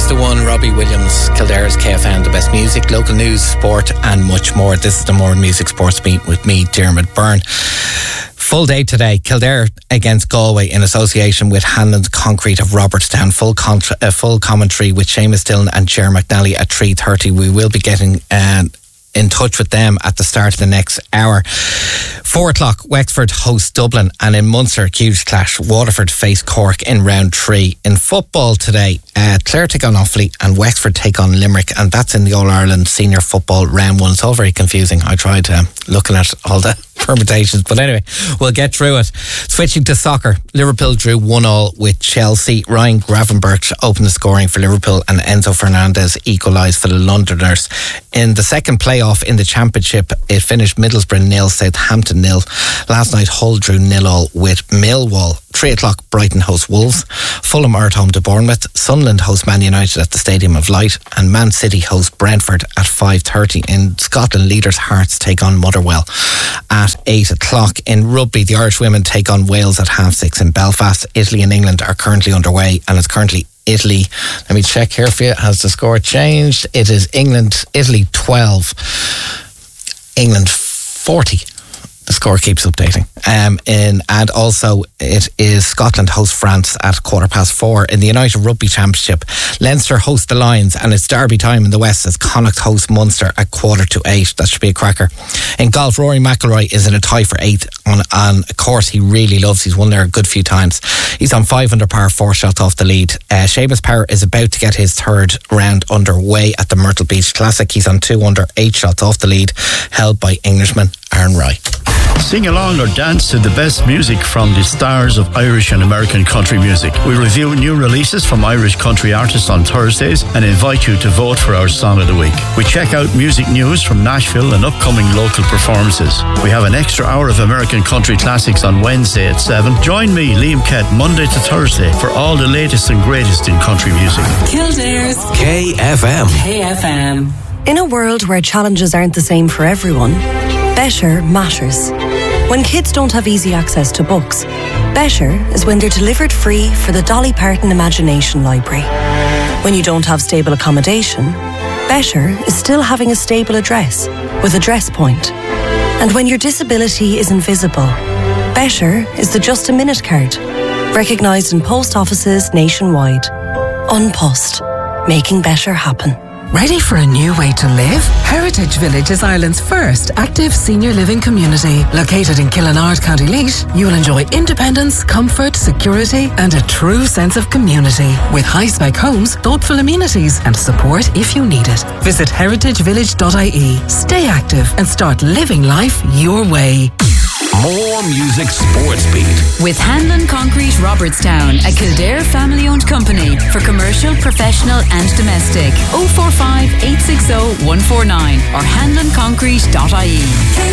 He's the one, Robbie Williams, Kildare's KFM, the best music, local news, sport and much more. This is the More Music Sports Beat with me, Dermot Byrne. Full day today, Kildare against Galway in association with Hanlon's Concrete of Robertstown. Full commentary with Seamus Dillon and Ger McNally at 3:30. We will be getting in touch with them at the start of the next hour. 4 o'clock, Wexford hosts Dublin, and in Munster, huge clash. Waterford face Cork in round 3. In football today, Clare take on Offaly and Wexford take on Limerick, and that's in the All-Ireland Senior Football round 1. It's all very confusing. I tried looking at all the permutations, but anyway, we'll get through it. Switching to soccer, Liverpool drew 1-1 with Chelsea. Ryan Gravenberch opened the scoring for Liverpool and Enzo Fernandez equalised for the Londoners. In the second playoff in the Championship, it finished Middlesbrough 0, Southampton 0. Last night, Hull drew 0-0 with Millwall. 3 o'clock, Brighton hosts Wolves. Fulham are at home to Bournemouth. Sunderland hosts Man United at the Stadium of Light, and Man City hosts Brentford at 5:30. In Scotland, leaders Hearts take on Motherwell at 8 o'clock. In rugby, the Irish women take on Wales at 6:30 in Belfast. Italy and England are currently underway, and it's currently Italy. Let me check here for you. Has the score changed? It is Italy 12, England 40. The score keeps updating. And also it is Scotland hosts France at 4:15. In the United Rugby Championship, Leinster host the Lions, and it's derby time in the West as Connacht hosts Munster at 7:45. That should be a cracker. In golf, Rory McIlroy is in a tie for 8th on a course he really loves. He's won there a good few times. He's on 5 under par, 4 shots off the lead. Seamus Power is about to get his third round underway at the Myrtle Beach Classic. He's on 2 under, 8 shots off the lead, held by Englishman Aaron Rai. Sing along or dance to the best music from the stars of Irish and American country music. We review new releases from Irish country artists on Thursdays and invite you to vote for our Song of the Week. We check out music news from Nashville and upcoming local performances. We have an extra hour of American country classics on Wednesday at 7. Join me, Liam Kett, Monday to Thursday for all the latest and greatest in country music. Kildare's KFM. KFM. In a world where challenges aren't the same for everyone, better matters. When kids don't have easy access to books, better is when they're delivered free for the Dolly Parton Imagination Library. When you don't have stable accommodation, better is still having a stable address with Address Point. And when your disability is invisible, better is the Just a Minute card, recognised in post offices nationwide. An Post, making better happen. Ready for a new way to live? Heritage Village is Ireland's first active senior living community. Located in Killinard, County Laois, you will enjoy independence, comfort, security and a true sense of community. With high-spec homes, thoughtful amenities and support if you need it. Visit heritagevillage.ie. Stay active and start living life your way. More Music Sports Beat With Hanlon Concrete Robertstown, a Kildare family-owned company for commercial, professional and domestic. 045 860 149 or hanlonconcrete.ie.